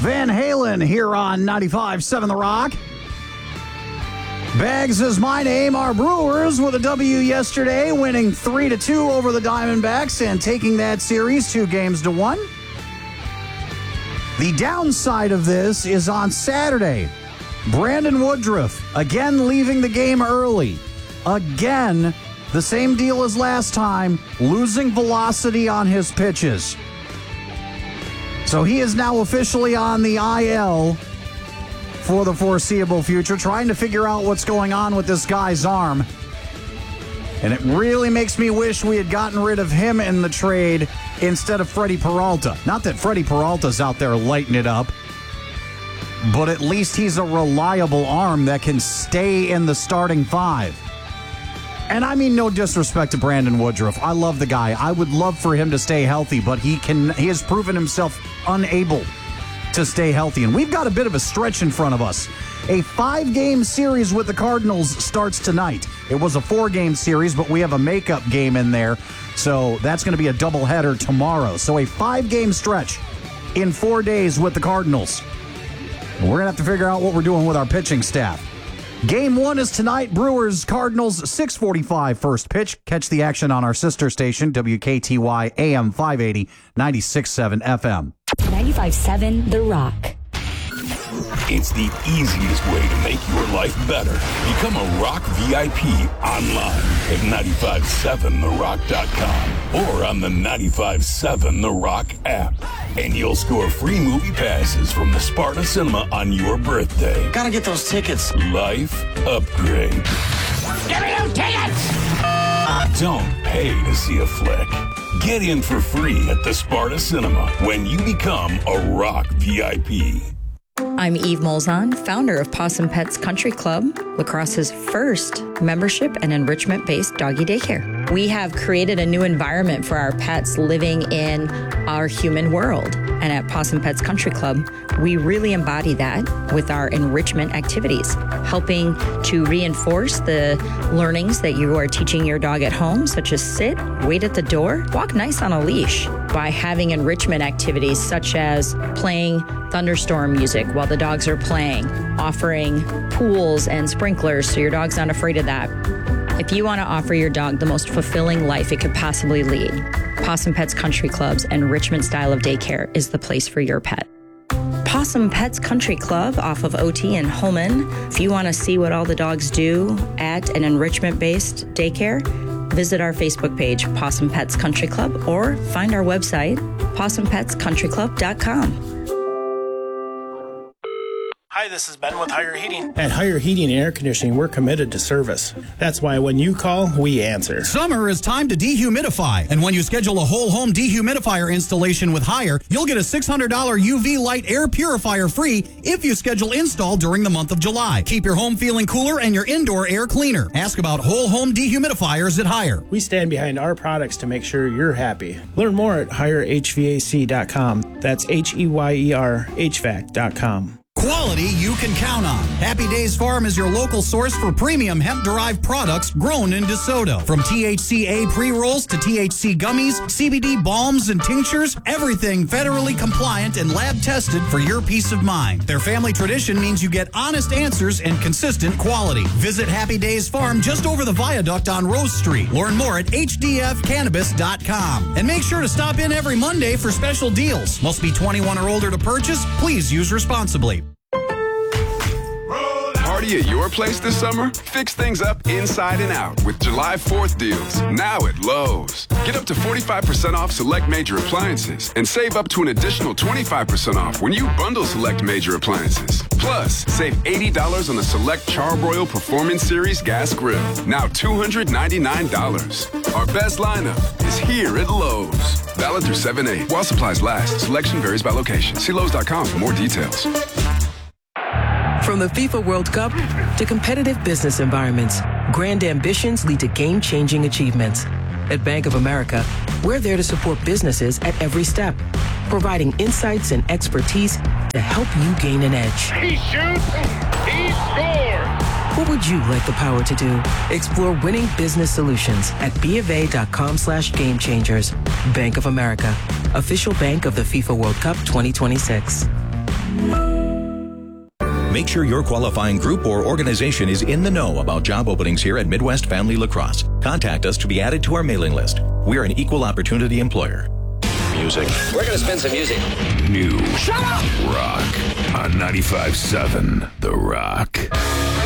Van Halen here on 95.7 The Rock. Bags is my name. Our Brewers with a W yesterday, winning 3-2 over the Diamondbacks and taking that series 2-1. The downside of this is on Saturday. Brandon Woodruff, again leaving the game early. Again, the same deal as last time, losing velocity on his pitches. So he is now officially on the IL for the foreseeable future, trying to figure out what's going on with this guy's arm. And it really makes me wish we had gotten rid of him in the trade instead of Freddie Peralta. Not that Freddie Peralta's out there lighting it up, but at least he's a reliable arm that can stay in the starting five. And I mean no disrespect to Brandon Woodruff. I love the guy. I would love for him to stay healthy, but he has proven himself unable to stay healthy. And we've got a bit of a stretch in front of us. A 5-game series with the Cardinals starts tonight. It was a 4-game series, but we have a makeup game in there. So that's going to be a doubleheader tomorrow. So a 5-game stretch in 4 days with the Cardinals. We're going to have to figure out what we're doing with our pitching staff. Game 1 is tonight. Brewers, Cardinals, 6:45 first pitch. Catch the action on our sister station, WKTY AM 580, 96.7 FM. 95.7 The Rock. It's the easiest way to make your life better. Become a Rock VIP online at 957therock.com or on the 95.7 The Rock app. And you'll score free movie passes from the Sparta Cinema on your birthday. Gotta get those tickets. Life upgrade. Give me those tickets! Don't pay to see a flick. Get in for free at the Sparta Cinema when you become a Rock VIP. I'm Eve Molzon, founder of Possum Pets Country Club, La Crosse's first membership and enrichment-based doggy daycare. We have created a new environment for our pets living in our human world. And at Possum Pets Country Club, we really embody that with our enrichment activities, helping to reinforce the learnings that you are teaching your dog at home, such as sit, wait at the door, walk nice on a leash, by having enrichment activities such as playing thunderstorm music while the dogs are playing, offering pools and sprinklers so your dog's not afraid of that. If you want to offer your dog the most fulfilling life it could possibly lead, Possum Pets Country Club's enrichment style of daycare is the place for your pet. Possum Pets Country Club off of OT in Holman. If you want to see what all the dogs do at an enrichment-based daycare, visit our Facebook page, Possum Pets Country Club, or find our website, PossumPetsCountryClub.com. Hi, this is Ben with Higher Heating. At Higher Heating and Air Conditioning, we're committed to service. That's why when you call, we answer. Summer is time to dehumidify. And when you schedule a whole home dehumidifier installation with Higher, you'll get a $600 UV light air purifier free if you schedule install during the month of July. Keep your home feeling cooler and your indoor air cleaner. Ask about whole home dehumidifiers at Higher. We stand behind our products to make sure you're happy. Learn more at HigherHVAC.com. That's HEYER HVAC.com. Quality you can count on. Happy Days Farm is your local source for premium hemp-derived products grown in DeSoto. From THCA pre-rolls to THC gummies, CBD balms and tinctures, everything federally compliant and lab-tested for your peace of mind. Their family tradition means you get honest answers and consistent quality. Visit Happy Days Farm just over the viaduct on Rose Street. Learn more at hdfcannabis.com. And make sure to stop in every Monday for special deals. Must be 21 or older to purchase. Please use responsibly. Party at your place this summer? Fix things up inside and out with July 4th deals, now at Lowe's. Get up to 45% off select major appliances and save up to an additional 25% off when you bundle select major appliances. Plus, save $80 on the select Charbroil Performance Series gas grill, now $299. Our best lineup is here at Lowe's. Valid through 7/8. While supplies last, selection varies by location. See Lowe's.com for more details. From the FIFA World Cup to competitive business environments, grand ambitions lead to game-changing achievements. At Bank of America, we're there to support businesses at every step, providing insights and expertise to help you gain an edge. He shoots, he scores! What would you like the power to do? Explore winning business solutions at BofA.com/gamechangers. Bank of America, official bank of the FIFA World Cup 2026. Make sure your qualifying group or organization is in the know about job openings here at Midwest Family Lacrosse. Contact us to be added to our mailing list. We're an equal opportunity employer. Music. We're going to spin some music. New. Shut up! Rock on 95.7 The Rock.